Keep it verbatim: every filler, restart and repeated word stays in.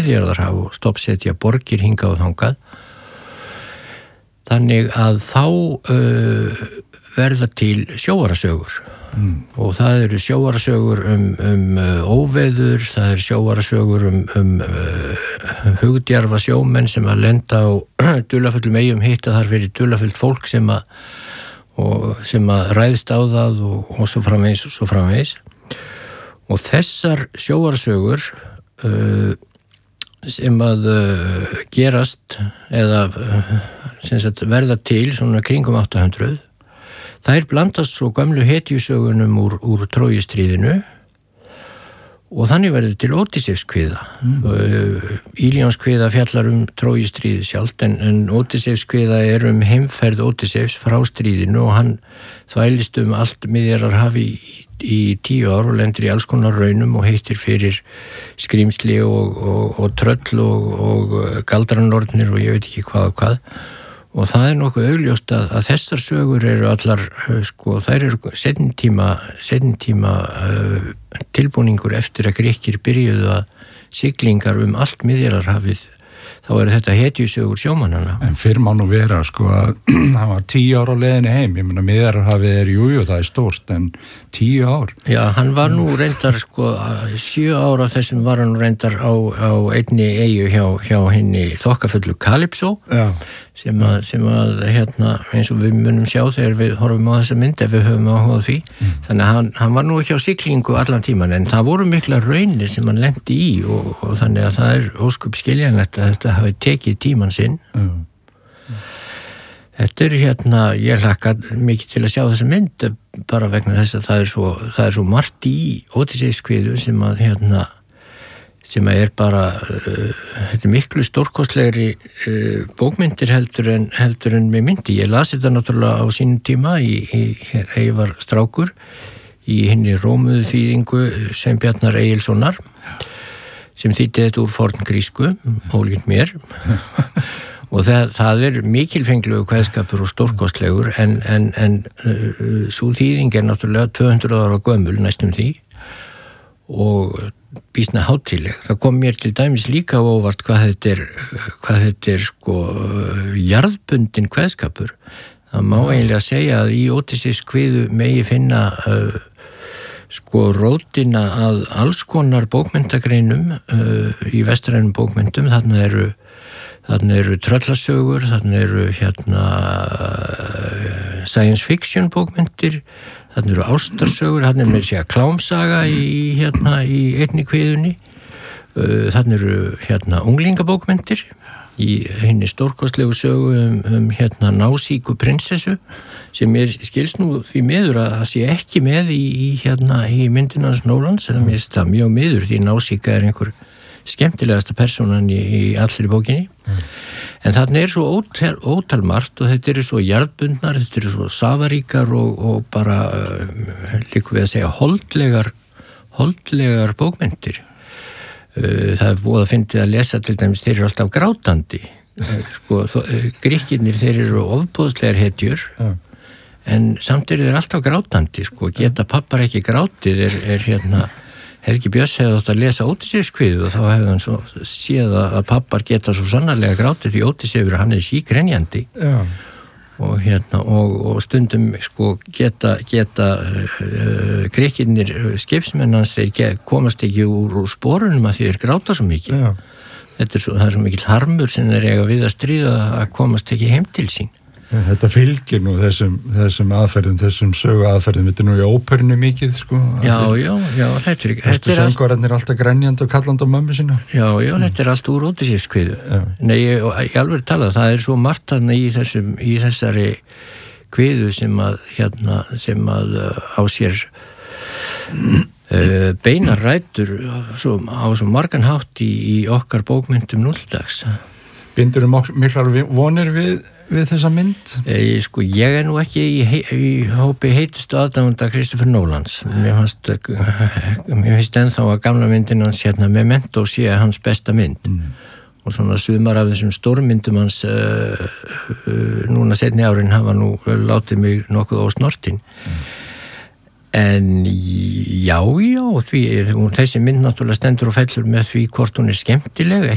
Miðjarðarhaf og stofnsetja borgir hingað og þangað. Þannig að þá uh, verða til sjóarasögur mm. og það eru sjóarasögur um, um uh, óveður, það eru sjóarasögur um, um uh, hugdjarfa sjómenn sem að lenda á dularfullum eyjum, hitta þar fyrir dularfullt fólk sem að, og, sem að ræðst á það og, og svo framvegis og svo framvegis. Og þessar sjóarasögur uh, sem að uh, gerast eða uh, sem sagt verða til svona kringum átta hundruð, þær blandast svo gömlu hetjusögunum úr, úr Trójustríðinu og þannig verður til Ódysseifskviða. Mm. Uh, Ílionskviða fjallar um Trójustríði sjálft en, en Ódysseifskviða er um heimferð Ódysseifs frá stríðinu og hann þvælist um allt Miðjarðarhaf í í tíu ár og lendir í alls konar raunum og heitir fyrir skrýmsli og, og, og tröll og, og galdranornir og ég veit ekki hvað og hvað og það er nokkuð augljóst að, að þessar sögur eru allar sko, þær eru seinni tíma, seinni tíma uh, tilbúningur eftir að Grikkir byrjuðu að siglingar um allt Miðjarðarhafið þá eru þetta hetjusögur sjómannana. En fyrr má nú vera sko að hann var tíu ár á leiðinni heim, ég meina Miðjarðarhafið er jújú, það er stórt, en tíu ár. Já, hann var nú reyndar sko sjö ár af þessum var hann reyndar á, á einni eyju hjá, hjá henni þokkafullu Kalypsó sem að, sem að hérna eins og við munum sjá þegar við horfum á þessa mynd ef við höfum áhugað því. Mm. Þannig að hann, hann var nú ekki á siglingu allan tíman en það voru mikla raunir sem hann lenti í og, og þannig að það er ósköp skiljanlegt að þetta hafi tekið tíman sinn. Mm. Þetta er hérna, ég hlakka mikið til að sjá þessa mynd bara vegna þess að það er svo, það er svo margt í Ódysseifskviðu sem að hérna sem að er bara uh, þetta er miklu stórkostlegri uh, bókmyndir heldur en, heldur en með myndi. Ég las þetta náttúrulega á sínum tíma í, í þegar ég var strákur í hinni rómuðu þýðingu Sveinbjarnar Egilssonar sem þýddi þetta úr forngrísku, ólíkt mér og það, það er mikilfenglegu kveðskapur og stórkostlegur en, en, en uh, sú þýðing er náttúrulega tvö hundruð ára gömul næstum því og býsna hátíðleg. Það kom mér til dæmis líka á óvart hvað þetta er, hvað þetta er sko jarðbundin kveðskapur. Það má eiginlega segja að í Ódysseifskviðu megi finna uh, sko rótina að alls konar bókmenntagreinum uh, í vestrænum bókmentum. Þarna eru, þarna eru tröllasögur, þarna eru hérna uh, science fiction bókmentir, þarna eru ástarsögur, þarna er með sér klámsaga í, hérna, í einni kviðunni, þarna eru hérna, unglingabókmentir í henni stórkostlegu sögu um, um hérna, násíku prinsessu sem er skilst nú því miður að það sé ekki með í, í, hérna, í myndina hans Nólans, en mér finnst það mjög miður því násíka er einhver skemmtilegasta persónan í, í allir bókinni. Mm. En þarna er svo ótal, ótalmart og þetta eru svo jarðbundnar, þetta eru svo safaríkar og, og bara uh, líka við að segja holdlegar, holdlegar bókmenntir. Uh, það er voða fyndið að lesa til dæmis, þeir eru alltaf grátandi. Uh, sko, Grikkirnir, þeir eru ofboðslegar hetjur, mm. en samt eru þeir alltaf grátandi. Sko, geta pappar ekki grátið er, er hérna... Helgi Björns hefði átt að lesa Ódysseifskviðu og þá hefði hann svo séð að pappar geta svo sannarlega grátið því Ódysseifur hann er sígrenjandi og, hérna, og, og stundum sko, geta, geta uh, Grikkirnir skipsmennans þeir komast ekki úr, úr sporunum að því þeir gráta svo mikið. Þetta er svo, það er svo mikil harmur sem þeir eiga við að stríða að komast ekki heim til sín. Þetta fylgir nú þessum, þessum aðferðum, þessum sögu aðferðum, þetta er nú í óperunni mikið, sko. Já, já, já, þetta er... Þetta er söngvararnir alltaf grenjandi og kallandi á mömmu sína. Já, já, þetta er allt úr Ódysseifskviðu. Nei, ég, ég alveg tala, það er svo margt þarna í þessum, í þessari kviðu sem að, hérna, sem að á sér uh, beinar rætur svo, á svo margan hátt í, í okkar bókmyndum núldags. Bindur um miklar vonir við við þessa mynd? E, sko, ég er nú ekki í, hei, í hópi heitustu aðdáenda Christopher Nolans. Mér fannst, mér finnst ennþá að gamla myndin hans hérna Memento sé hans besta mynd. Mm. Og svona sumar af þessum stórmyndum hans uh, uh, núna seinni árin hafa nú látið mig nokkuð ósnortin. Mm. En já, já, því, þessi mynd náttúrulega stendur og fellur með því hvort hún er skemmtileg,